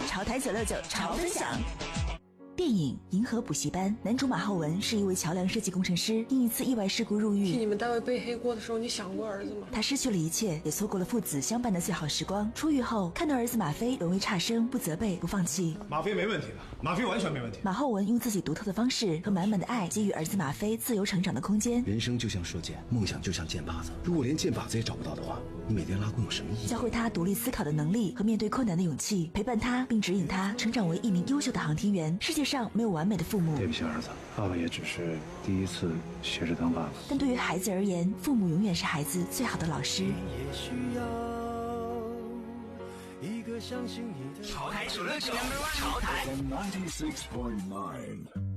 潮台969潮分享。电影《银河补习班》，男主马浩文是一位桥梁设计工程师，因一次意外事故入狱。 替你们单位背黑锅的时候，你想过儿子吗？ 他失去了一切，也错过了父子相伴的最好时光。出狱后，看到儿子马飞沦为差生，不责备，不放弃。 马飞没问题的，马飞完全没问题。 马浩文用自己独特的方式和满满的爱，给予儿子马飞自由成长的空间。 人生就像射箭，梦想就像箭靶子。如果连箭靶子也找不到的话，你每天拉弓有什么意义？ 教会他独立思考的能力和面对困难的勇气，陪伴他并指引他成长为一名优秀的航天员。世界上没有完美的父母， 对不起儿子，爸爸也只是第一次学着当爸爸。 但对于孩子而言，父母永远是孩子最好的老师。 也需要一个相信你的潮台969，潮台 96.9